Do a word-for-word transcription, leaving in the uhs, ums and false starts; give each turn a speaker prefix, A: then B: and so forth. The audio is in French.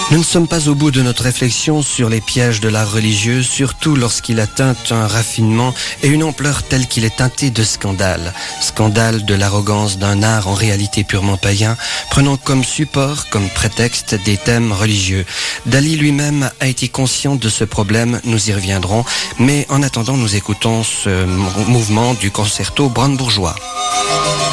A: Nous ne sommes pas au bout de notre réflexion sur les pièges de l'art religieux, surtout lorsqu'il atteint un raffinement et une ampleur telle qu'il est teinté de scandale. Scandale de l'arrogance d'un art en réalité purement païen, prenant comme support, comme prétexte, des thèmes religieux. Dali lui-même a été conscient de ce problème, nous y reviendrons, mais en attendant, nous écoutons ce mouvement du concerto brandebourgeois.